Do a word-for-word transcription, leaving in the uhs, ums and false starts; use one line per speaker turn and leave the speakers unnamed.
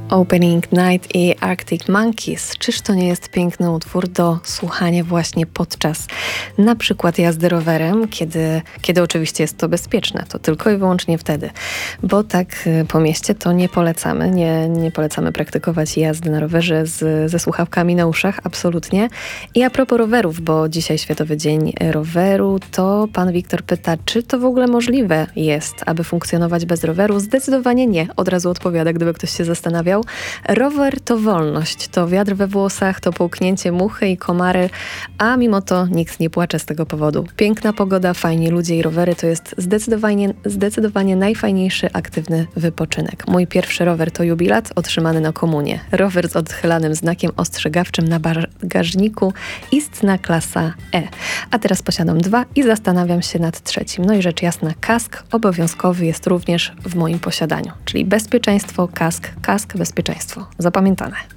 Opening Night i Arctic Monkeys. Czyż to nie jest piękny utwór do słuchania właśnie podczas na przykład jazdy rowerem, kiedy, kiedy oczywiście jest to bezpieczne, to tylko i wyłącznie wtedy, bo tak po mieście to nie polecamy, nie, nie polecamy praktykować jazdy na rowerze z, ze słuchawkami na uszach, absolutnie. I a propos rowerów, bo dzisiaj Światowy Dzień Roweru, to pan Wiktor pyta, czy to w ogóle możliwe jest, aby funkcjonować bez roweru? Zdecydowanie nie, od razu odpowiada, gdyby ktoś się zastanawiał. Rower to wolność, to wiatr we włosach, to połknięcie muchy i komary, a mimo to nikt nie płacze z tego powodu. Piękna pogoda, fajni ludzie i rowery to jest zdecydowanie, zdecydowanie najfajniejszy aktywny wypoczynek. Mój pierwszy rower to jubilat otrzymany na komunię. Rower z odchylanym znakiem ostrzegawczym na bagażniku, istna klasa E. A teraz posiadam dwa i zastanawiam się nad trzecim. No i rzecz jasna, kask obowiązkowy jest również w moim posiadaniu. Czyli bezpieczeństwo, kask, kask, bezpieczeństwo. Zapamiętane.